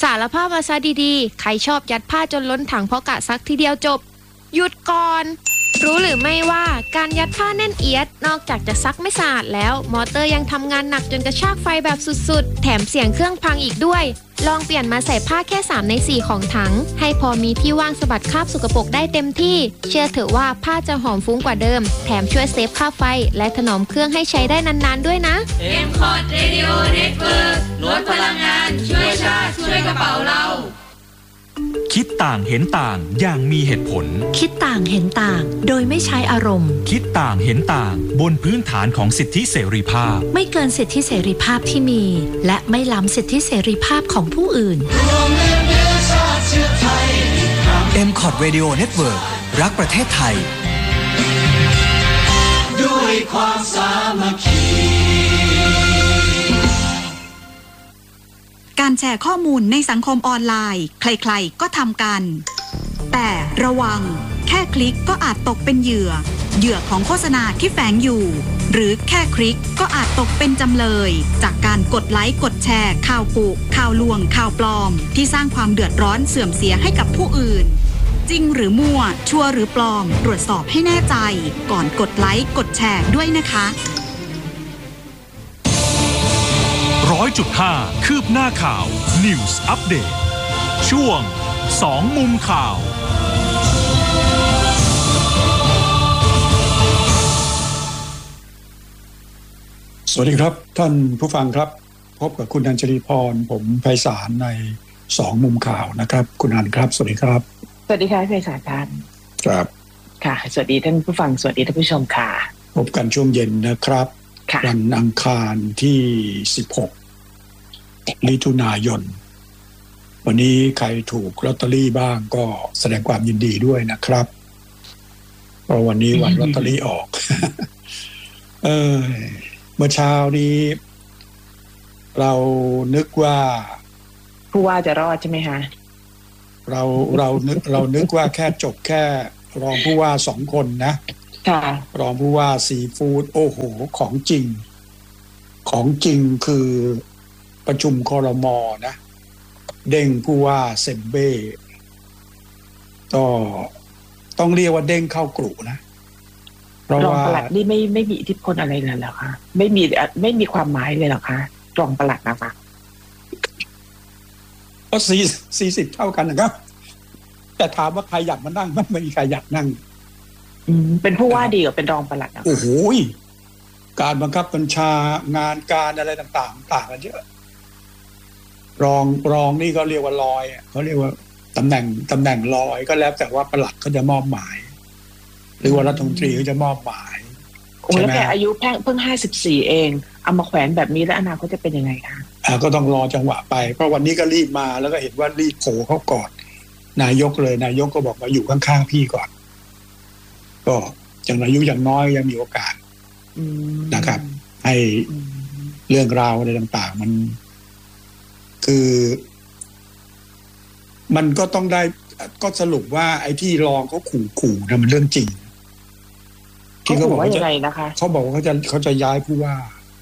สารภาพมาซะดีๆใครชอบยัดผ้าจนล้นถังเพราะกะซักทีเดียวจบหยุดก่อนรู้หรือไม่ว่าการยัดผ้าแน่นเอียดนอกจากจะซักไม่สะอาดแล้วมอเตอร์ยังทำงานหนักจนกระชากไฟแบบสุดๆแถมเสียงเครื่องพังอีกด้วยลองเปลี่ยนมาใส่ผ้าแค่3ใน4ของถังให้พอมีที่ว่างสะบัดคราบสกปรกได้เต็มที่เชื่อเถอะว่าผ้าจะหอมฟุ้งกว่าเดิมแถมช่วยเซฟค่าไฟและถนอมเครื่องให้ใช้ได้นานๆด้วยนะ M-Cod Radio Network ลดพลังงานช่วยชาติช่วยกระเป๋าเราคิดต่างเห็นต่างอย่างมีเหตุผลคิดต่างเห็นต่างโดยไม่ใช้อารมณ์คิดต่างเห็นต่างบนพื้นฐานของสิทธิเสรีภาพไม่เกินสิทธิเสรีภาพที่มีและไม่ล้ำสิทธิเสรีภาพของผู้อื่น M-Cod Radio Network รักประเทศไทยด้วยความสามัคคีการแชร์ข้อมูลในสังคมออนไลน์ใครๆก็ทำกันแต่ระวังแค่คลิกก็อาจตกเป็นเหยื่อของโฆษณาที่แฝงอยู่หรือแค่คลิกก็อาจตกเป็นจำเลยจากการกดไลค์กดแชร์ข่าวกุข่าวลวงข่าวปลอมที่สร้างความเดือดร้อนเสื่อมเสียให้กับผู้อื่นจริงหรือมั่วชัวร์หรือปลอมตรวจสอบให้แน่ใจก่อนกดไลค์กดแชร์ด้วยนะคะ 100.5 คืบหน้าข่าว News Update ช่วง2มุมข่าวสวัสดีครับท่านผู้ฟังครับพบกับคุณอัญชลีพรผมไพศาลใน2มุมข่าวนะครับคุณอัญครับสวัสดีครับสวัสดีค่ะไพศาลครับค่ะสวัสดีท่านผู้ฟังสวัสดีท่านผู้ชมค่ะพบกันช่วงเย็นนะครับวันอังคารที่16มิถุนายนวันนี้ใครถูกลอตเตอรี่บ้างก็แสดงความยินดีด้วยนะครับเพราะวันนี้วันลอตเตอรี่ออก เมื่อเช้านี้เรานึกว่าผู้ว่าจะรอดใช่ไหมคะเรานึกว่าแค่จบแค่รองผู้ว่า2คนนะค่ะรองผู้ว่าซีฟู้ดโอ้โหของจริงคือประชุมครม.นะเด้งผู้ว่าเซมเบ้ก็ต้องเรียกว่าเด้งเข้ากลุ่นะเพราะว่ารองปลัดนี่ไม่มีอิทธิพลอะไรเลยเหรอคะไม่มีความหมายเลยเหรอคะรองปลัดนะคะก็40เท่ากันนะครับแต่ถามว่าใครอยากมานั่งไม่มีใครอยากนั่งเป็นผู้ว่าดีกว่าเป็นรองปลัดโอ้โหการบังคับบัญชางานการอะไรต่างๆต่างกันเยอะรองนี่ก็เรียกว่าลอยเขาเรียกว่าตำแหน่งลอยก็แล้วแต่ว่าปลัดเขาจะมอบหมายหรือว่ารัฐมนตรีเขาจะมอบหมายโอ้แล้วแกอายุเพิ่ง54เองเอามาแขวนแบบนี้แล้วอนาคตจะเป็นยังไงคะก็ต้องรอจังหวะไปเพราะวันนี้ก็รีบมาแล้วก็เห็นว่ารีบโผล่เขาก่อนนายกเลยนายกก็บอกว่าอยู่ข้างๆพี่ก่อนก็อย่างอายุอย่างน้อยยังมีโอกาสนะครับให้เรื่องราวอะไรต่างๆมันคือมันก็ต้องได้ก็สรุปว่าไอ้ที่รองเขาขู่นะมันเรื่องจริงที่เขาบอกว่ายังไงนะคะเขาบอกว่าเขาจะย้ายผู้ว่า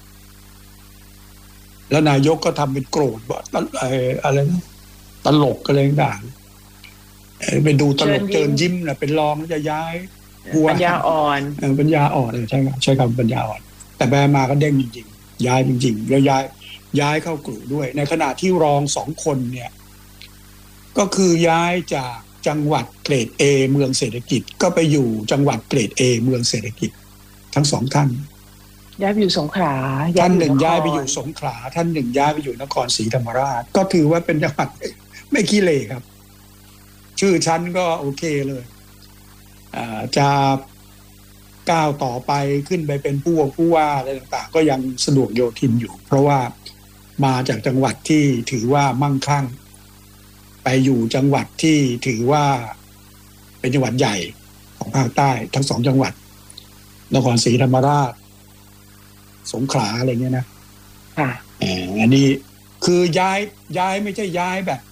แล้วนายกก็ทำเป็นโกรธว่าอะไรนะตลกอะไรต่างไปดูตลกเจิญยิ้มนะเป็นรองแล้วจะย้ายผู้ว่าปัญญาอ่อนปัญญาอ่อนใช่คำปัญญาอ่อนแต่แบมาก็เด้งจริงๆย้ายจริงๆแล้วย้ายเข้ากลุ่มด้วยในขณะที่รอง2คนเนี่ยก็คือย้ายจากจังหวัดเกรด A เมืองเศรษฐกิจก็ไปอยู่จังหวัดเกรด A เมืองเศรษฐกิจทั้ง2ท่านย้ายไปอยู่สงขลาท่านหนึ่งย้ายไปอยู่สงขลาท่านหนึ่งย้ายไปอยู่นครศรีธรรมราชก็ถือว่าเป็นจังหวัดไม่ขี้เหร่ครับชื่อชั้นก็โอเคเลยจะก้าวต่อไปขึ้นไปเป็นผู้ว่าอะไรต่างๆก็ยังสะดวกโยทินอยู่เพราะว่ามาจากจังหวัดที่ถือว่ามั่งคั่งไปอยู่จังหวัดที่ถือว่าเป็นจังหวัดใหญ่ของภาคใต้ทั้ง2จังหวัดนครศรีธรรมราชสงขลาอะไรเงี้ยนะอันนี้คือย้ายไม่ใช่ย้ายแบบ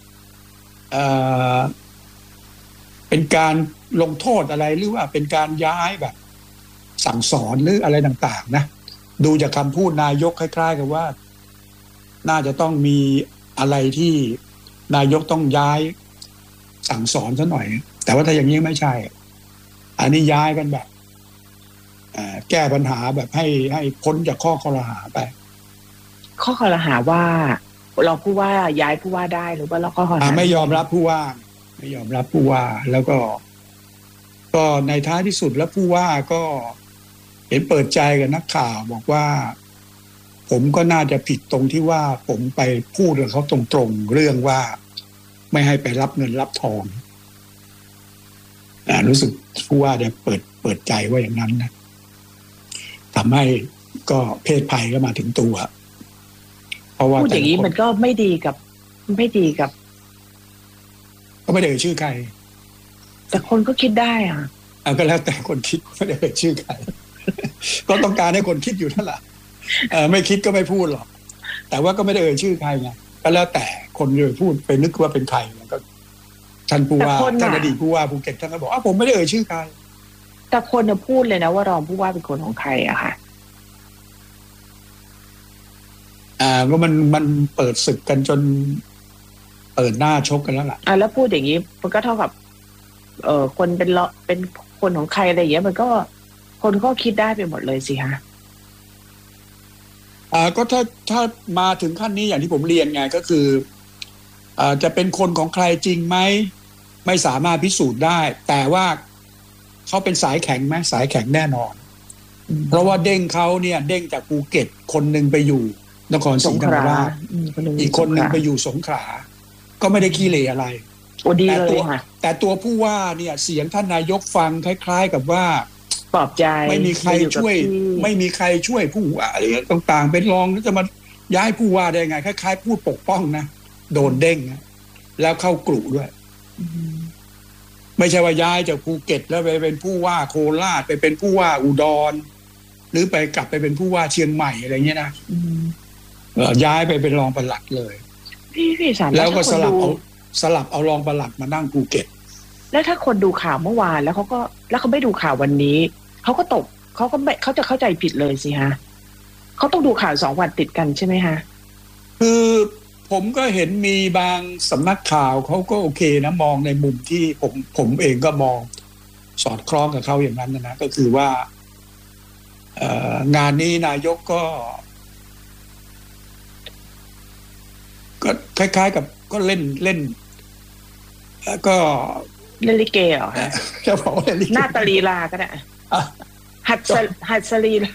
เป็นการลงโทษอะไรหรือว่าเป็นการย้ายแบบสั่งสอนหรืออะไรต่างๆนะดูจากคำพูดนายกคล้ายๆกับว่าน่าจะต้องมีอะไรที่นายกต้องย้ายสั่งสอนซะหน่อยแต่ว่าถ้าอย่างนี้ไม่ใช่อันนี้ย้ายกันแบบแก้ปัญหาแบบให้พ้นจากข้อคอรหาไปข้อคอรหาว่าเราผู้ว่าย้ายผู้ว่าได้หรือว่าเราข้อคอรหาไม่ยอมรับผู้ว่าไม่ยอมรับผู้ว่าแล้วก็ในท้ายที่สุดแล้วผู้ว่าก็เห็นเปิดใจกับนักข่าวบอกว่าผมก็น่าจะผิดตรงที่ว่าผมไปพูดกับเขาตรงๆเรื่องว่าไม่ให้ไปรับเงินรับทองรู้สึกผู้ว่าจะเปิดใจว่าอย่างนั้นนะทำให้ก็เพศภัยก็มาถึงตัวเพราะว่าพูดอย่างนี้มันก็ไม่ดีกับก็ไม่ได้เอ่ยชื่อใครแต่คนก็คิดได้อ่ะก็แล้วแต่คนคิดไม่ได้เอ่ยชื่อใคร ก็ต้องการให้คนคิดอยู่นั่นแหละไม่คิดก็ไม่พูดหรอกแต่ว่าก็ไม่ได้เอ่ยชื่อใครไงก็แล้วแต่คนเลยพูดไปนึกว่าเป็นใครมันก็ท่านผู้ว่าท่านอดีตผู้ว่าภูเก็ตท่านก็บอกผมไม่ได้เอ่ยชื่อใครแต่คนจะพูดเลยนะว่ารองผู้ว่าเป็นคนของใครอะค่ะก็มันเปิดศึกกันจนเปิดหน้าชกกันแล้วล่ะแล้วพูดอย่างนี้มันก็เท่ากับคนเป็นคนของใครอะไรอย่างเงี้ยมันก็คนก็คิดได้ไปหมดเลยสิฮะก็ถ้ามาถึงขั้นนี้อย่างที่ผมเรียนไงก็คือจะเป็นคนของใครจริงไหมไม่สามารถพิสูจน์ได้แต่ว่าเขาเป็นสายแข็งไหมสายแข็งแน่นอนเพราะว่าเด้งเขาเนี่ยเด้งจากภูเก็ตคนหนึ่งไปอยู่นครศรีธรรมราชอีกคนหนึ่งไปอยู่สงขลาก็ไม่ได้ขี้เหร่อะไรแต่ตัวผู้ว่าเนี่ยเสียงท่านนายกฟังคล้ายๆกับว่าปลอบใจไม่มีใครช่วยผู้ว่าอะไรต่างๆเป็นรองแล้วจะมาย้ายผู้ว่าได้ไงคล้ายๆพูดปกป้องนะโดนเด้งนะแล้วเข้ากลุ่ด้วยไม่ใช่ว่าย้ายจากภูเก็ตแล้วไปเป็นผู้ว่าโคราชไปเป็นผู้ว่าอุดรหรือไปกลับไปเป็นผู้ว่าเชียงใหม่อะไรเงี้ยนะย้ายไปเป็นรองปลัดเลยพี่สารแล้วก็สลับเอารองปลัดมานั่งภูเก็ตแล้วถ้าคนดูข่าวเมื่อวานแล้วเขาไม่ดูข่าววันนี้เขาก็จะเข้าใจผิดเลยสิฮะเขาต้องดูข่าว2 วันติดกันใช่ไหมฮะคือผมก็เห็นมีบางสำนักข่าวเขาก็โอเคนะมองในมุมที่ผมเองก็มองสอดคล้องกับเขาอย่างนั้นนะก็คือว่างานนี้นายกก็คล้ายๆกับก็เล่นก็เล่นลิเกเหรอฮะจะบอกว่าหน้าตาลีลาก็ได้หัดสลีลา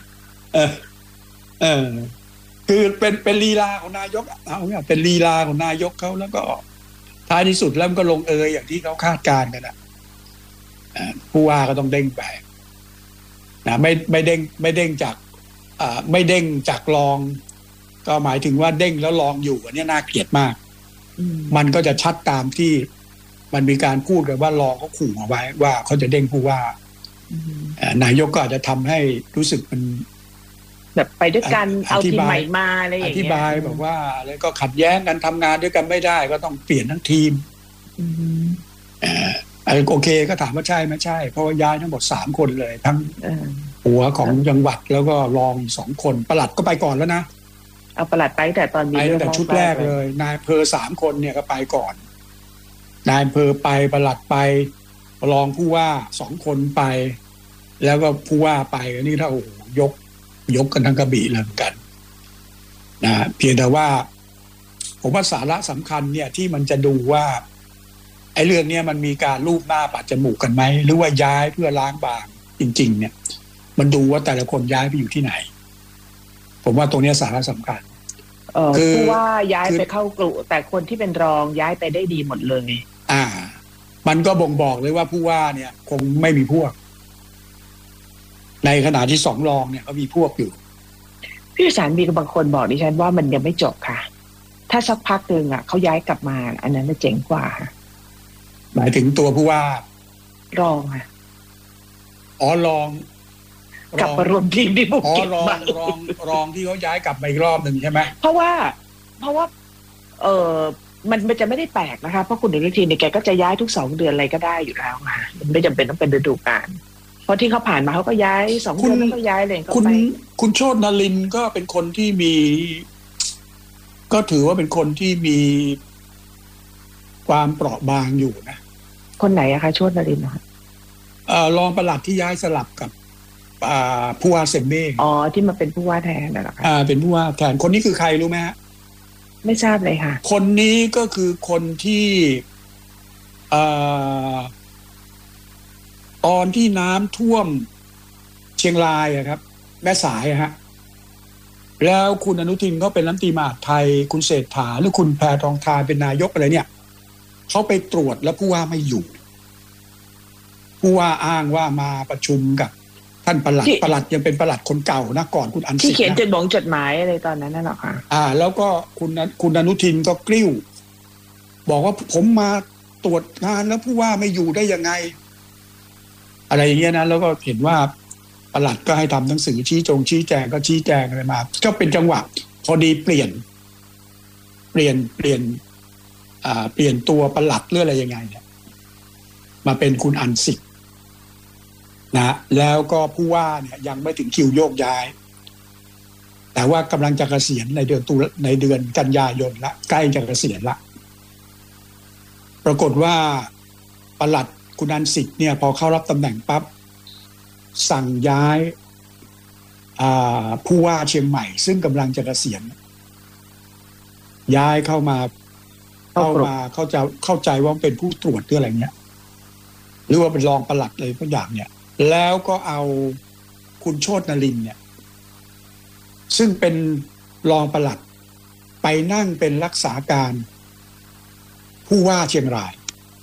คือเป็นลีลาของนายกเอาเนี่ยเป็นลีลาของนายกเขาแล้วก็ท้ายที่สุดแล้วมันก็ลงอย่างที่เขาคาดการณ์กันนะผู้ว่าก็ต้องเด้งไปนะไม่เด้งจากรองก็หมายถึงว่าเด้งแล้วรองอยู่อันนี้น่าเกลียดมากมันก็จะชัดตามที่มันมีการพูดกันว่ารองเขาขู่เอาไว้ว่าเขาจะเด้งผู้ว่านายกก็อาจจะทำให้รู้สึกมันแบบไปด้วยกันเอาทีมใหม่มาอะไรอย่างเงี้ยอธิบายบอกว่าอะไรก็ขัดแย้งกันทำงานด้วยกันไม่ได้ก็ต้องเปลี่ยนทั้งทีมโอเคก็ถามว่าใช่ไหมใช่เพราะว่าย้ายทั้งหมด3 คนเลยทั้งหัวของจังหวัดแล้วก็รอง2 คนปลัดก็ไปก่อนแล้วนะเอาปลัดไปแต่ตอนมีตั้งแต่ชุดแรกเลยนายอำเภอ3 คนเนี่ยก็ไปก่อนนายอำเภอไปปลัดไปรองผู้ว่า2 คนไปแล้วก็ผู้ว่าไปอันนี้ถ้าโอ้โหยกกันทั้งกระบี่เลยเหมือนกันนะเพียงแต่ว่าผมว่าสาระสำคัญเนี่ยที่มันจะดูว่าไอ้เรื่องนี้มันมีการลูบหน้าปัดจมูกกันไหมหรือว่าย้ายเพื่อล้างบางจริงๆเนี่ยมันดูว่าแต่ละคนย้ายไปอยู่ที่ไหนผมว่าตรงนี้สาระสำคัญคือว่าย้ายไปเข้ากลุ่แต่คนที่เป็นรองย้ายไปได้ดีหมดเลยมันก็บ่งบอกเลยว่าผู้ว่าเนี่ยคงไม่มีพวกในขณะที่2 รองเนี่ยเขามีพวกอยู่พี่สารมีบางคนบอกดิฉันว่ามันยังไม่จบค่ะถ้าสักพักนึงเขาย้ายกลับมาอันนั้นจะเจ๋งกว่าหมายถึงตัวผู้ว่ารองค่ะรองกลับมารวมทีมที่ภูเก็ตรองที่เขาย้ายกลับมาอีกรอบนึงใช่ไหมเพราะว่ามันจะไม่ได้แปลกนะคะเพราะคุณอนุทินเนี่ยแกก็จะย้ายทุก2 เดือนอะไรก็ได้อยู่แล้วค่ะมันไม่จำเป็นต้องเป็นฤดูกาลเพราะที่เขาผ่านมาเขาก็ย้าย2 เดือนแล้วก็ย้ายเลยก็ไปคุณโชตินรินทร์ก็เป็นคนที่มีก็ถือว่าเป็นคนที่มีความเปราะบางอยู่นะคนไหนอะคะโชตินรินทร์นะคะรองปลัดที่ย้ายสลับกับผู้ว่าเซมเบ้อ๋อที่มาเป็นผู้ว่าแทนเหรอคะเป็นผู้ว่าแทนคนนี้คือใครรู้ไหมฮะไม่ทราบเลยค่ะคนนี้ก็คือคนที่ตอนที่น้ำท่วมเชียงรายอะครับแม่สายอะฮะแล้วคุณอนุทินเขาเป็นรัฐมนตรีมหาดไทยคุณเศรษฐาหรือคุณแพทองธารเป็นนายกอะไรเนี่ยเขาไปตรวจแล้วผู้ว่าไม่อยู่ผู้ว่าอ้างว่ามาประชุมกับท่านปลัดยังเป็นปลัดคนเก่านะก่อนคุณอันสิทธิ์ที่เขียนจดหมายอะไรตอนนั้นน่ะหรอคะแล้วก็คุณอนุทินก็กริ้วบอกว่าผมมาตรวจงานแล้วผู้ว่าไม่อยู่ได้ยังไงอะไรอย่างเงี้ยนะแล้วก็เห็นว่าปลัดก็ให้ทำหนังสือชี้แจงก็ชี้แจงอะไรมาก็เป็นจังหวะพอดีเปลี่ยนตัวปลัดหรืออะไรยังไงเนี่ยมาเป็นคุณอันสิทธิ์นะแล้วก็ผู้ว่าเนี่ยยังไม่ถึงคิวโยกย้ายแต่ว่ากำลังจะเกษียณในเดือนกันยายนละใกล้จะเกษียณละปรากฏว่าปลัดคุณอันสิทธิ์เนี่ยพอเข้ารับตำแหน่งปั๊บสั่งย้ายผู้ว่าเชียงใหม่ซึ่งกำลังจะเกษียณย้ายเข้ามาเข้าใจว่าเป็นผู้ตรวจหรืออะไรเงี้ยหรือว่าเป็นรองปลัดอะไรทุกอย่างเนี่ยแล้วก็เอาคุณโชตินรินทร์เนี่ยซึ่งเป็นรองปลัดไปนั่งเป็นรักษาการผู้ว่าเชียงราย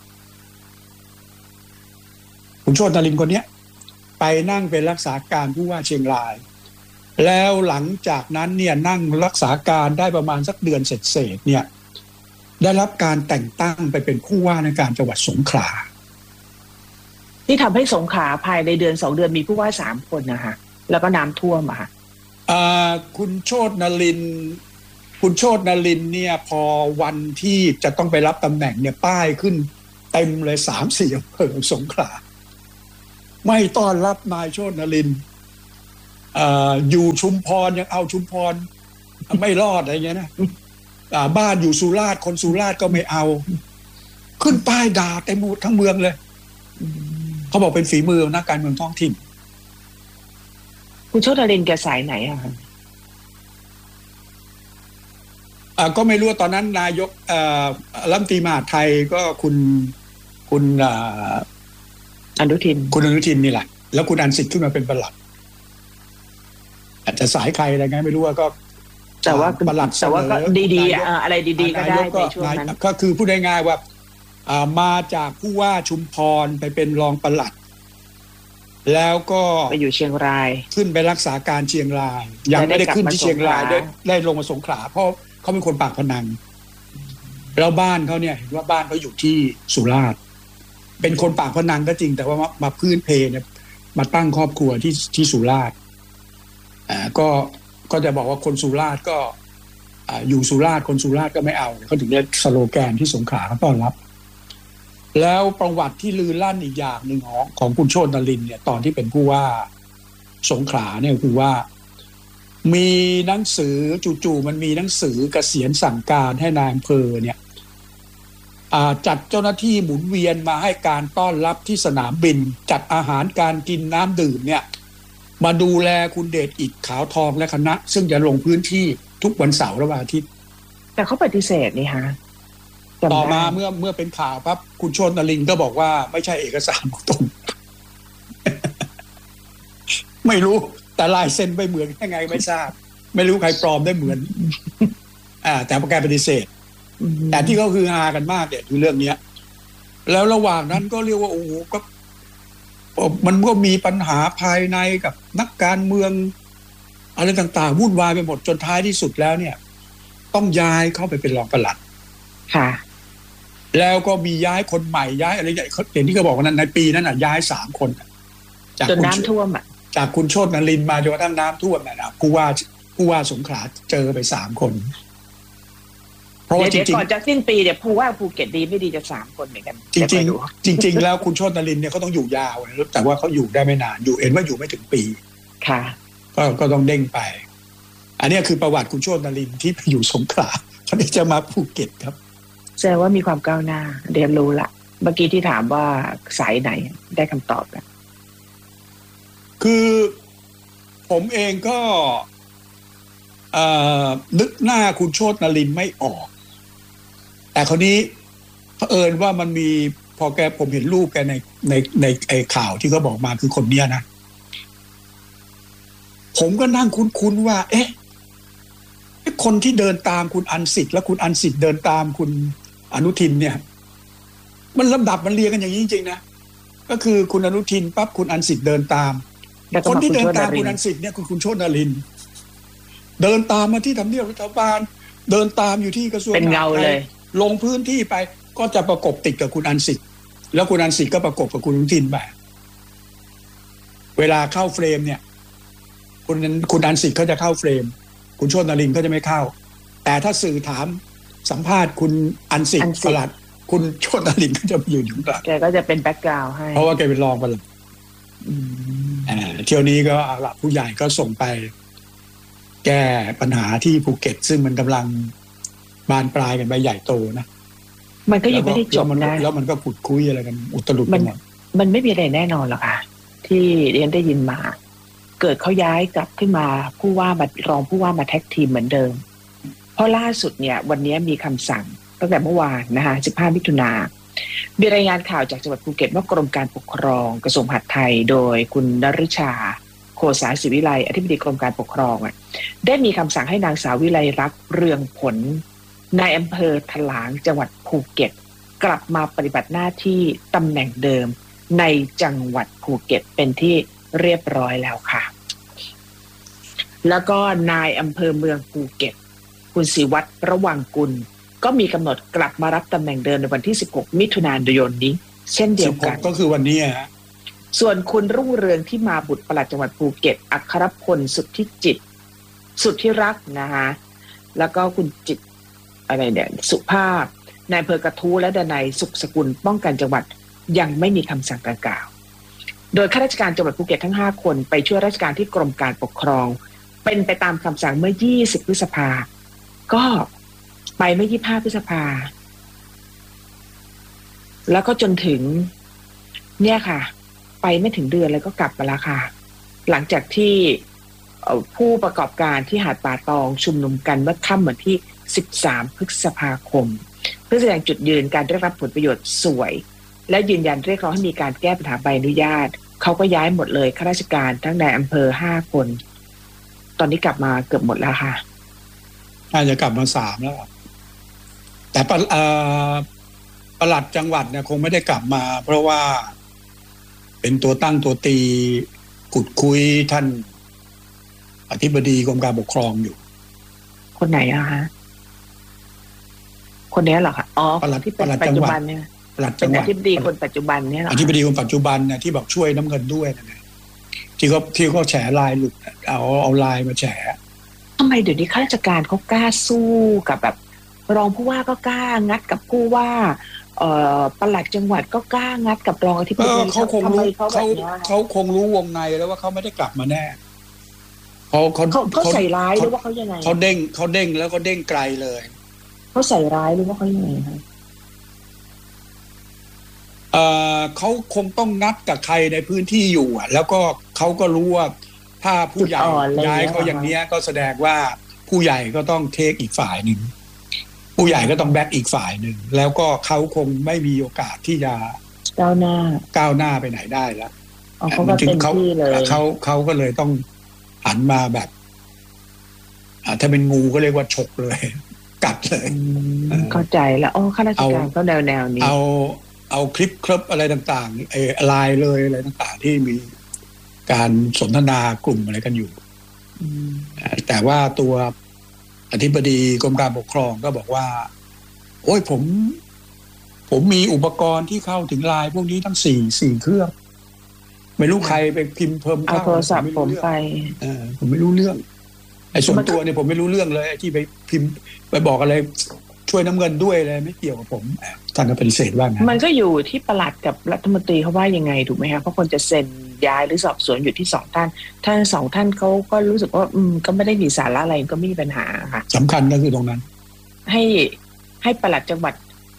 คุณโชตินรินทร์คนนี้ไปนั่งเป็นรักษาการผู้ว่าเชียงรายแล้วหลังจากนั้นเนี่ยนั่งรักษาการได้ประมาณสักเดือนเศษเนี่ยได้รับการแต่งตั้งไปเป็นผู้ว่าในการจังหวัดสงขลาที่ทำให้สงขลาภายในเดือน2 เดือนมีผู้ว่า3 คนนะคะแล้วก็น้ำท่วมอะค่ะคุณโชตินรินทร์เนี่ยพอวันที่จะต้องไปรับตำแหน่งเนี่ยป้ายขึ้นเต็มเลย 3-4 อำเภอสงขลาไม่ต้อนรับนายโชตินรินทร์อยู่ชุมพรยังเอาชุมพรไม่รอดอะไรเงี้ยนะบ้านอยู่สุราษฎร์คนสุราษฎร์ก็ไม่เอาขึ้นป้ายด่าเต็มหมดทั้งเมืองเลยเขาบอกเป็นฝีมือนักการเมืองท้องถิ่นคุณโชตินรินทร์แกสายไหนอะคะก็ไม่รู้ตอนนั้นนายกรัฐมนตรีมหาดไทยก็คุณอนุทินนี่แหละแล้วคุณอันสิทธิ์ขึ้นมาเป็นปลัดอาจจะสายใครอะไรไงไม่รู้ว่าก็แต่ว่าปลัดแต่ว่าก็ดีๆอะไรดีๆก็ได้ในช่วงนั้นก็คือพูดง่ายๆว่ามาจากผู้ว่าชุมพรไปเป็นรองปลัดแล้วก็ไปอยู่เชียงรายขึ้นไปรักษาการเชียงรายยังไม่ได้ขึ้นที่เชียงรายได้ลงมาสงขลาเพราะเขาเป็นคนปากพนังแล้วบ้านเขาเนี่ยเห็นว่าบ้านเขาอยู่ที่สุราษฎร์เป็นคนปากพนังก็จริงแต่ว่ามาพื้นเพเนี่ยมาตั้งครอบครัวที่สุราษฎร์ก็จะบอกว่าคนสุราษฎร์ก็อยู่สุราษฎร์คนสุราษฎร์ก็ไม่เอาเขาถึงเรียกสโลแกนที่สงขลาเขาต้อนรับแล้วประวัติที่ลือลั่นอีกอย่างหนึ่งของคุณโชตินรินทร์เนี่ยตอนที่เป็นผู้ว่าสงขลาเนี่ยคือว่ามีหนังสือจู่ๆมันมีหนังสือเกษียณสั่งการให้นายอำเภอเนี่ยจัดเจ้าหน้าที่หมุนเวียนมาให้การต้อนรับที่สนามบินจัดอาหารการกินน้ำดื่มเนี่ยมาดูแลคุณเดชอิฐขาวทองและคณะซึ่งจะลงพื้นที่ทุกวันเสาร์และวันอาทิตย์แต่เขาปฏิเสธนี่ฮะต่อมาเมื่อเป็นข่าวปั๊บคุณโชตินรินทร์ก็บอกว่าไม่ใช่เอกสารของตน ไม่รู้แต่ลายเซ็นไปเหมือนยังไงไม่ทราบไม่รู้ใครปลอมได้เหมือนแต่ประกาศปฏิเสธแต่ที่เขาคือฮากันมากเนี่ยคือเรื่องนี้แล้วระหว่างนั้นก็เรียกว่าโอ้โหก็มันก็มีปัญหาภายในกับนักการเมืองอะไรต่างๆวุ่นวายไปหมดจนท้ายที่สุดแล้วเนี่ยต้องย้ายเข้าไปเป็นรองปลัดค่ะแล้วก็มีย้ายคนใหม่ย้ายอะไรอย่างเห็นที่เขาบอกว่านั้นในปีนั้นย้าย3 คนจากจนน้ำท่วมจากคุณโชตินรินทร์มาจนกระทั่งน้ำท่วมนะผู้ว่าสงขลาเจอไป3 คนเพราะว่าจริงๆก่อนจะสิ้นปีเนี่ยผู้ว่าภูเก็ตดีไม่ดีจะ3 คนเหมือนกันจริงแล้วคุณโชตินรินทร์เนี่ยเขาต้องอยู่ยาวแต่ว่าเขาอยู่ได้ไม่นานเห็นว่าอยู่ไม่ถึงปีค่ะก็ต้องเด้งไปอันนี้คือประวัติคุณโชตินรินทร์ที่ไปอยู่สงขลาเขาจะมาภูเก็ตครับแสดงว่ามีความก้าวหน้าเรียนรู้ละเมื่อกี้ที่ถามว่าสายไหนได้คำตอบแล้วคือผมเองก็นึกหน้าคุณโชตินรินทร์ไม่ออกแต่คราวนี้เผอิญว่ามันมีพอผมเห็นรูปแกในไอ้ข่าวที่เขาบอกมาคือคนเนี้ยนะผมก็นั่งคุ้นๆว่าเอ๊ะคนที่เดินตามคุณอันสิทธิ์และคุณอันสิทธิ์เดินตามคุณอนุทินเนี่ยมันลำดับมันเรียงกันอย่างนี้จริงๆนะก็คือคุณอนุทินปั๊บคุณอันสิทธิ์เดินตามคนที่เดินตามคุณอันสิทธิ์เนี่ยคุณโชตินรินทร์เดินตามมาที่ทำเนียบรัฐบาลเดินตามอยู่ที่กระทรวงเป็นเงาเลยลงพื้นที่ไปก็จะประกบติดกับคุณอันสิทธิ์แล้วคุณอันสิทธิ์ก็ประกบกับคุณอนุทินไปเวลาเข้าเฟรมเนี่ยคุณอันสิทธิ์เขาจะเข้าเฟรมคุณโชตินรินทร์ก็จะไม่เข้าแต่ถ้าสื่อถามสัมภาษณ์คุณอันสิทธิ์ปลัดคุณโชตินรินทร์ก็จะอยู่ข้างหลังแกก็จะเป็นแบ็คกราวด์ให้เพราะว่าแกเป็นรองปลัดเที่ยวนี้ก็เอาละผู้ใหญ่ก็ส่งไปแก้ปัญหาที่ภูเก็ตซึ่งมันกำลังบานปลายกันไปใหญ่โตนะมันก็ยังไม่ได้จบนะแล้วมันก็ขุดคุยอะไรกันอุตลุดกันหมดมันไม่มีอะไรแน่นอนหรอกค่ะที่เรียนได้ยินมาเกิดเขาย้ายกลับขึ้นมาผู้ว่ารองผู้ว่ามาแท็กทีมเหมือนเดิมเพราะล่าสุดเนี่ยวันนี้มีคำสั่งตั้งแต่เมื่อวานนะคะ15 มิถุนายนมีรายงานข่าวจากจังหวัดภูเก็ตว่ากรมการปกครองกระทรวงมหาดไทยโดยคุณนฤชาโคสาศิวิไลอธิบดีกรมการปกครองได้มีคำสั่งให้นางสาววิไลรักษ์เรืองผลนายอำเภอถลางจังหวัดภูเก็ตกลับมาปฏิบัติหน้าที่ตำแหน่งเดิมในจังหวัดภูเก็ตเป็นที่เรียบร้อยแล้วค่ะแล้วก็นายอำเภอเมืองภูเก็ตคุณศิวัตรระวังกุลก็มีกำหนดกลับมารับตำแหน่งเดิมในวันที่16 มิถุนายนนี้เช่นเดียวกันก็คือวันนี้ส่วนคุณรุ่งเรืองที่มาบุตรปลัดจังหวัดภูเก็ตอัครพลสุทธิจิตสุทธิรักษ์นะคะแล้วก็คุณจิตอะไรเนี่ยสุภาพนายอำเภอกระทู้และดนัยสุขสกุลป้องกันจังหวัดยังไม่มีคำสั่งดังกล่าวโดยข้าราชการจังหวัดภูเก็ตทั้ง5คนไปช่วยราชการที่กรมการปกครองเป็นไปตามคำสั่งเมื่อ20 พฤษภาก็ไปเมื่อ25 พฤษภาแล้วก็จนถึงเนี่ยค่ะไปไม่ถึงเดือนเลยก็กลับมาแล้วค่ะหลังจากที่ผู้ประกอบการที่หาดป่าตองชุมนุมกันเมื่อค่ำวันที่13 พฤษภาคมเพื่อแสดงจุดยืนการได้รับผลประโยชน์สวยและยืนยันเรียกร้องให้มีการแก้ปัญหาใบอนุญาตเขาก็ย้ายหมดเลยข้าราชการทั้งในอำเภอ5 คนตอนนี้กลับมาเกือบหมดแล้วค่ะน่าจะกลับมา3แล้วแต่ปลัดจังหวัดเนี่ยคงไม่ได้กลับมาเพราะว่าเป็นตัวตั้งตัวตีขุดคุยท่านอธิบดีกรมการปกครองอยู่คนไหนอะคะคนนี้เหรอคะอ๋อที่เป็นปัจจุบันเนี่ยเป็นอธิบดีคนปัจจุบันเนี่ยอธิบดีคนปัจจุบันเนี่ยที่บอกช่วยน้ำเงินด้วยนะที่เขาแฉลายหลุดเอาลายมาแฉทำไมเดี๋ยวนี้ข้าราชการเขากล้าสู้กับแบบรองผู้ว่าก็กล้างัดกับผู้ว่าปลัดจังหวัดก็กล้างัดกับรองอธิบดีเขาคงรู้วงในแล้วว่าเขาไม่ได้กลับมาแน่เขาใส่ร้ายหรือว่าเขายังไงเขาเด้งแล้วก็เด้งไกลเลยเขาใส่ร้ายหรือว่าเขายังไงคะเขาคงต้องนัดกับใครในพื้นที่อยู่แล้วก็เขาก็รู้ว่าถ้าผู้ใหญ่ย้ายเขาอย่างนี้ก็แสดงว่าผู้ใหญ่ก็ต้องเทคอีกฝ่ายหนึ่งผู้ใหญ่ก็ต้องแบ็คอีกฝ่ายหนึ่งแล้วก็เขาคงไม่มีโอกาสที่จะก้าวหน้าไปไหนได้แล้วเขาก็เต็มที่เลยเขาก็เลยต้องหันมาแบบถ้าเป็นงูก็เรียกว่าฉกเลยกัดเลยเข้าใจแล้วข้าราชการก็แนวนี้เอาคลิปคลิปอะไรต่างๆไลน์เลยอะไรต่างๆที่มีการสนทนากลุ่มอะไรกันอยู่แต่ว่าตัวอธิบดีกรมการปกครองก็บอกว่าโอ้ยผมมีอุปกรณ์ที่เข้าถึงไลน์พวกนี้ทั้ง4 เครื่องไม่รู้ใครไปพิมพ์เพิ่มเอาโทรศัพท์ผมไปผมไม่รู้เรื่องไอ้ส่วนตัวเนี่ยผมไม่รู้เรื่องเลยที่ไปพิมพ์ไปบอกอะไรช่วยน้ำเงินด้วยอะไรไม่เกี่ยวกับผมท่านก็ปฏิเสธว่าไงมันก็อยู่ที่ปลัดกับรัฐมนตรีเขาว่ายังไงถูกไหมคะเพราะคนจะเซ็นย้ายหรือสอบสวนอยู่ที่2 ท่าน2 ท่านเขาก็รู้สึกว่าก็ไม่ได้มีสาระอะไรก็ไม่มีปัญหาค่ะสำคัญก็คือตรงนั้นให้ปลัดจังหวัด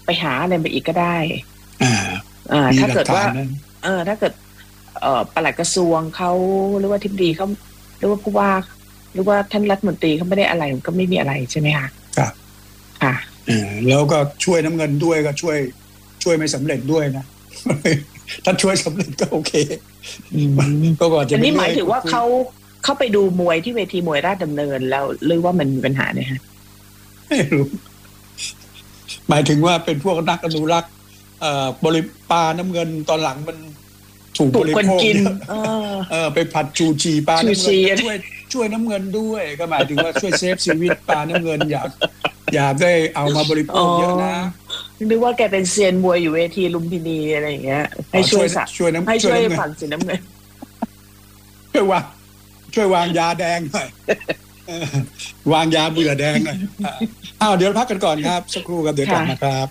ไปหาอะไรมาอีกก็ได้มีถ้าเกิดว่าหลักฐานนั้นถ้าเกิดปลัดกระทรวงเขาหรือว่าทิบดีเขาหรือว่าผู้ว่าหรือว่าท่านรัฐมนตรีเขาไม่ได้อะไรก็ไม่มีอะไรใช่ไหมคะครับค่ะแล้วก็ช่วยน้ำเงินด้วยก็ช่วยไม่สำเร็จด้วยนะ ถ้าช่วยสำเร็จก็โอเคก็ก่อนจะอันนี้หมายถึงว่าเขาไปดูมวยที่เวทีมวยราชดำเนินแล้วหรือว่ามันมีปัญหาเนี่ยฮะไม่รู้หมายถึงว่าเป็นพวกนักอนุรักษ์บริปลาน้ำเงินตอนหลังมันถูกบริโภคไปผัดชูชีปลาน้ำเงินช่วยน้ำเงินด้วยก็หมายถึงว่าช่วยเซฟชีวิตปลาน้ำเงินอยากได้เอามาบริโภคเยอะนะนึกว่าแกเป็นเซียนมวยอยู่เวทีลุมพินีอะไรอย่างเงี้ยให้ช่วยให้ช่วยฝั่งสีน้ำเงินช่วยวางยาแดงหน่อยวางยาเบื่อแดงหน่อยเดี๋ยวพักกันก่อนครับสักครู่ครับเดี๋ยวกลับมาครับ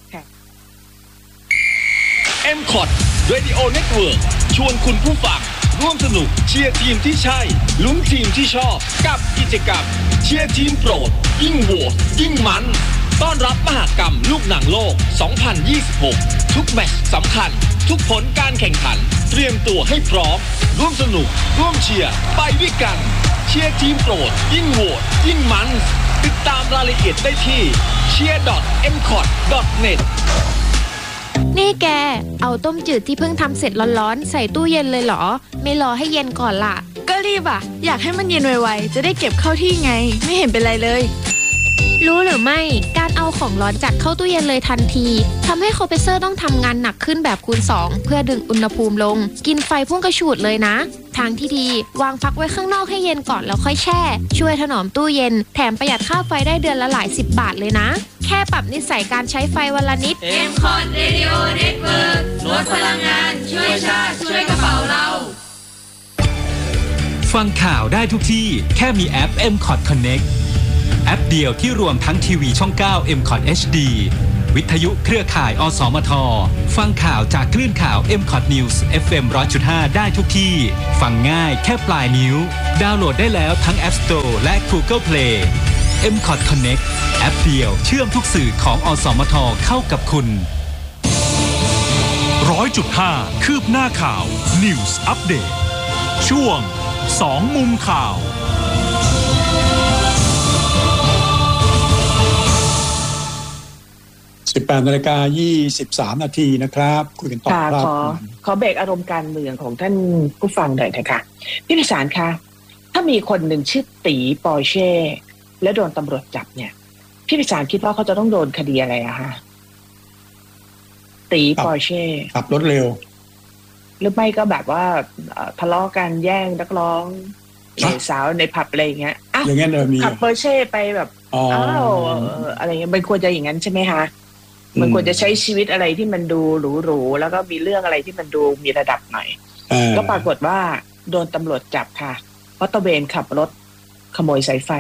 M-Cot Radio Network ชวนคุณผู้ฟังร่วมสนุกเชียร์ทีมที่ใช่ลุ้นทีมที่ชอบกับกิจกรรมเชียร์ทีมโปรดยิ่งโหวตยิ่งมันต้อนรับมหกรรมลูกหนังโลก 2026 ทุกแมตช์สำคัญทุกผลการแข่งขันเตรียมตัวให้พร้อมร่วมสนุกร่วมเชียร์ไปด้วยกันเชียร์ทีมโปรดยิ่งโหวตยิ่งมันติดตามรายละเอียดได้ที่ cheer.mcot.net นี่แกเอาต้มจืดที่เพิ่งทำเสร็จร้อนๆใส่ตู้เย็นเลยเหรอไม่รอให้เย็นก่อนล่ะก็รีบอยากให้มันเย็นไวๆจะได้เก็บเข้าที่ไงไม่เห็นเป็นไรเลยรู้หรือไม่การเอาของร้อนจัดเข้าตู้เย็นเลยทันทีทำให้คอมเพรสเซอร์ต้องทำงานหนักขึ้นแบบคูณ2เพื่อดึงอุณหภูมิลงกินไฟพุ่งกระฉูดเลยนะทางที่ดีวางพักไว้ข้างนอกให้เย็นก่อนแล้วค่อยแช่ช่วยถนอมตู้เย็นแถมประหยัดค่าไฟได้เดือนละหลาย10 บาทเลยนะแค่ปรับนิสัยการใช้ไฟวันละนิด M-Cot Radio Network ลดพลังงานช่วยชาติช่วยกระเป๋าเราฟังข่าวได้ทุกที่แค่มีแอป M-Cot Connectแอปเดียวที่รวมทั้งทีวีช่อง 9 M-Cot HD วิทยุเครือข่ายอสมทฟังข่าวจากคลื่นข่าว M-Cot News FM 100.5 ได้ทุกที่ฟังง่ายแค่ปลายนิ้วดาวน์โหลดได้แล้วทั้ง App Store และ Google Play M-Cot Connect แอปเดียวเชื่อมทุกสื่อของอสมทเข้ากับคุณ 100.5 คืบหน้าข่าว News Update ช่วง2มุมข่าว 18:23 นาทีนะครับคุยกันต่อครับขอเบรกอารมณ์การเมืองของท่านผู้ฟังหน่อยนะคะพี่พิสารคะถ้ามีคนหนึ่งชื่อตีปอร์เช่และโดนตำรวจจับเนี่ยพี่พิสารคิดว่าเขาจะต้องโดนคดีอะไรอะคะตีปอร์เช่ขับรถเร็วหรือไม่ก็แบบว่าทะเลาะกันแย่งนักร้องสาวในผับอะไรอย่างเงี้ยอย่างงั้นมีขับปอร์เช่ไปแบบอะไรเงี้ยมันควรจะอย่างนั้นใช่ไหมคะมันควรจะใช้ชีวิตอะไรที่มันดูหรูๆแล้วก็มีเรื่องอะไรที่มันดูมีระดับหน่อยก็ปรากฏว่าโดนตำรวจจับค่ะเพราะตะเวนขับรถขโมยสายไฟ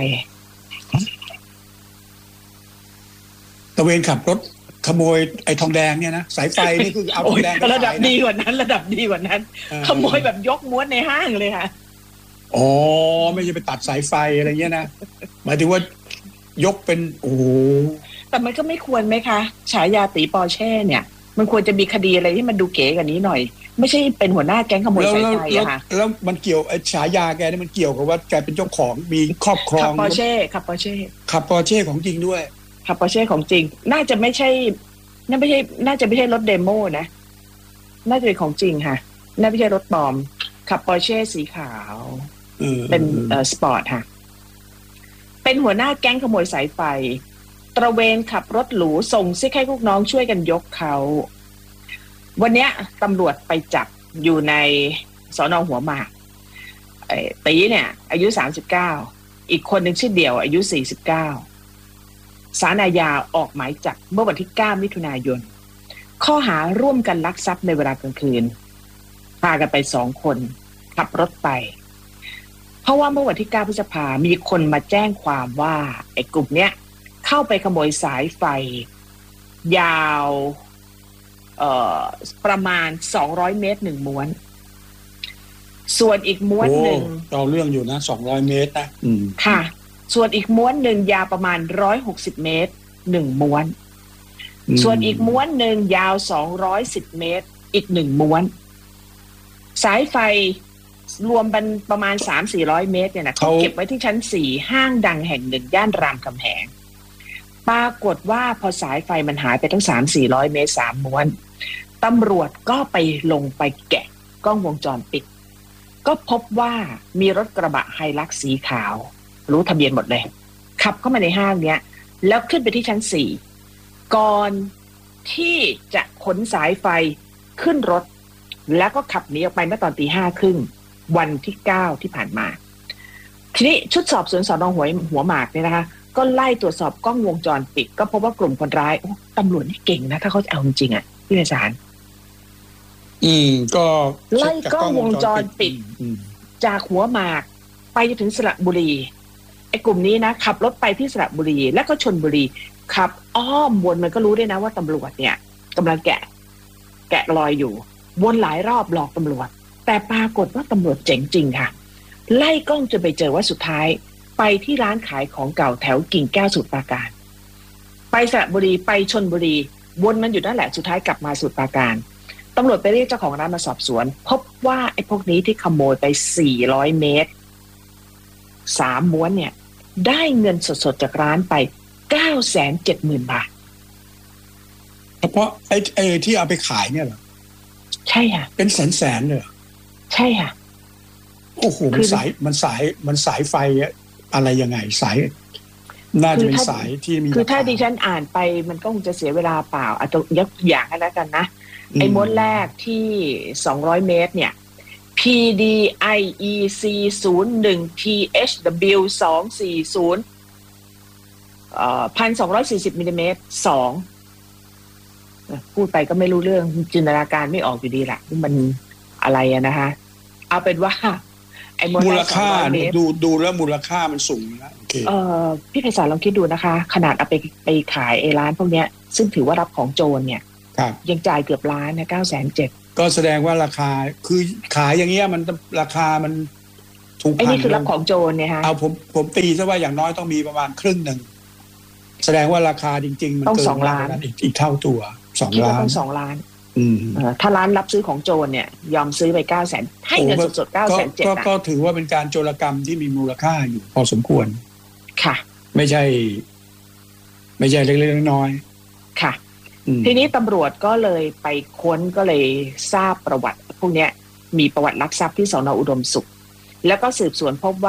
ตะเวนขับรถขโมยไอ้ทองแดงเนี่ยนะสายไฟนี่คือเอาทองแดงระดับดีกว่านั้นขโมยแบบยกม้วนในห้างเลยค่ะอ๋อไม่ใช่ไปตัดสายไฟอะไรเงี้ยนะหมายถึงว่ายกเป็นโอ้แต่มันก็ไม่ควรไหมคะฉายาตีปอร์เช่เนี่ยมันควรจะมีคดีอะไรที่มันดูเก๋กว่านี้หน่อยไม่ใช่เป็นหัวหน้าแก๊งขโมยสายไฟอะค่ะแล้วมันเกี่ยวไอ้ฉายาแกนี่มันเกี่ยวกับว่าแกเป็นเจ้าของมีครอบครองขับปอร์เช่ของจริงด้วยขับปอร์เช่ของจริงน่าจะไม่ใช่น่าจะไม่ใช่รถเดโมนะน่าจะเป็นของจริงค่ะน่าไม่ใช่รถปลอมขับปอร์เช่สีขาวเป็นสปอร์ตค่ะเป็นหัวหน้าแก๊งขโมยสายไฟตระเวนขับรถหรูส่งซิกให้ลูกน้องช่วยกันยกเขาวันนี้ตำรวจไปจับอยู่ในสน.หัวหมากตีเนี่ยอายุ39อีกคนหนึ่งชื่อเดี่ยวอายุ49ศาลอาญาออกหมายจับเมื่อวันที่9 มิถุนายนข้อหาร่วมกันลักทรัพย์ในเวลากลางคืนพากันไป2 คนขับรถไปเพราะว่าเมื่อวันที่9 พฤษภาคมมีคนมาแจ้งความว่าไอ้กลุ่มเนี้ยเข้าไปขโมยสายไฟยาวประมาณ200 เมตร1 ม้วนส่วนอีกม้วนหนึ่งเอาเรื่องอยู่นะ200 เมตรนะค่ะส่วนอีกม้วนหนึ่งยาวประมาณ160 เมตร1 ม้วนส่วนอีกม้วนหนึ่งยาว210 เมตรอีก1ม้วนสายไฟรวมเป็นประมาณ 300-400 เมตรเนี่ยนะเขาเก็บไว้ที่ชั้น4ห้างดังแห่งหนึ่งย่านรามคำแหงปรากฏว่าพอสายไฟมันหายไปทั้ง 300-400 เมตร3ม้วนตำรวจก็ไปลงไปแกะกล้องวงจรปิดก็พบว่ามีรถกระบะไฮลักซ์สีขาวรู้ทะเบียนหมดเลยขับเข้ามาในห้างเนี้ยแล้วขึ้นไปที่ชั้น4ก่อนที่จะขนสายไฟขึ้นรถแล้วก็ขับหนีออกไปเมื่อตอน 5:30 น.วันที่9ที่ผ่านมาทีนี้ชุดสอบสวนสน.หัวหมากเนี่ยนะคะก็ไล่ตรวจสอบกล้องวงจรปิดก็พบว่ากลุ่มคนร้ายตำรวจนี่เก่งนะถ้าเขาจะเอาจริงๆอ่ะพี่อาจารย์ก็ไล่กล้องวงจรปิดจากหัวหมากไปจนถึงสระบุรีไอ้กลุ่มนี้นะขับรถไปที่สระบุรีแล้วก็ชลบุรีขับอ้อมวนมันก็รู้ได้นะว่าตำรวจเนี่ยกำลังแกะรอยอยู่วนหลายรอบหลอกตำรวจแต่ปรากฏว่าตำรวจเจ๋งจริงค่ะไล่กล้องจนไปเจอว่าสุดท้ายไปที่ร้านขายของเก่าแถวกิ่งแก้วสมุทรปราการไปสระบุรีไปชลบุรีวนมันอยู่นั่นแหละสุดท้ายกลับมาสมุทรปราการตำรวจไปเรียกเจ้าของร้านมาสอบสวนพบว่าไอ้พวกนี้ที่ขโมยไป400 เมตร3ม้วนเนี่ยได้เงินสดๆจากร้านไป970,000 บาทเฉพาะไอ้ที่เอาไปขายเนี่ยเหรอใช่ค่ะเป็นแสนเลยใช่ค่ะโอ้โหมันสายไฟอะไรยังไงสายน่าจะเป็นสายที่มีคือถ้าดิฉันอ่านไปมันก็คงจะเสียเวลาเปล่าอาจจะยกอย่างกันแล้วกันนะไอ้ม้วนแรกที่200 เมตรเนี่ย PDIEC 01 THW 240 1,240 มิลลิเมตร2พูดไปก็ไม่รู้เรื่องจินตนาการไม่ออกอยู่ดีแหละมันอะไรอะนะคะเอาเป็นว่าไอ้มูลค่าดูแล้วมูลค่ามันสูงนะโอเคพี่ไพศาลลองคิดดูนะคะขนาดเอาไปขายไอ้ร้านพวกเนี้ยซึ่งถือว่ารับของโจรเนี่ยยังจ่ายเกือบล้านนะ970,000 ก็แสดงว่าราคาคือขายอย่างเงี้ยมันราคามันถูกไอ้นี่คือรับของโจรเนี่ยฮะเอาผมตีซะว่าอย่างน้อยต้องมีประมาณครึ่งหนึ่งแสดงว่าราคาจริงๆมันต้อง2 ล้านอีกเท่าตัว2 ล้านต้อง2 ล้านถ้าร้านรับซื้อของโจรเนี่ยยอมซื้อไป900,000ให้เงินสดๆ970,000 ก็ถือว่าเป็นการโจรกรรมที่มีมูลค่าอยู่พอสมควรค่ะไม่ใช่เล็กๆน้อยๆค่ะทีนี้ตำรวจก็เลยไปค้นก็เลยทราบประวัติพวกนี้มีประวัติลักทรัพย์ที่สน.อุดมสุขแล้วก็สืบสวนพบว่า